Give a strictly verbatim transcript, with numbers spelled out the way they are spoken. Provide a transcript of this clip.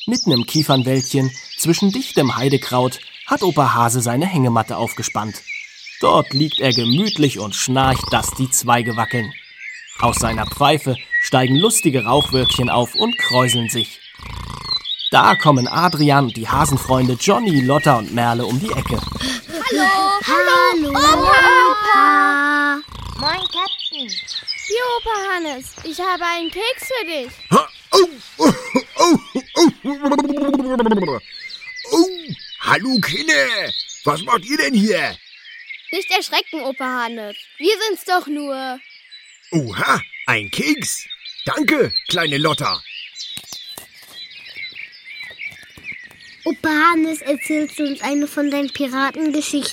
Mitten im Kiefernwäldchen, zwischen dichtem Heidekraut, hat Opa Hase seine Hängematte aufgespannt. Dort liegt er gemütlich und schnarcht, dass die Zweige wackeln. Aus seiner Pfeife steigen lustige Rauchwölkchen auf und kräuseln sich. Da kommen Adrian und die Hasenfreunde Johnny, Lotta und Merle um die Ecke. Hallo! Hallo, Opa! Moin, Captain. Hier, Opa Hannes, ich habe einen Keks für dich. Oh, oh, oh, oh, oh, hallo Kinder, was macht ihr denn hier? Nicht erschrecken, Opa Hannes. Wir sind's doch nur. Oha, ein Keks. Danke, kleine Lotta. Opa Hannes, erzählst du uns eine von deinen Piratengeschichten?